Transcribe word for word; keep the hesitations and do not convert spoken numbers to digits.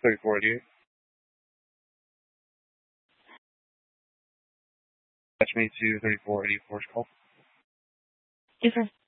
thirty-four eighty-eight. Catch me to thirty-four eighty-four's call. Yes, sir.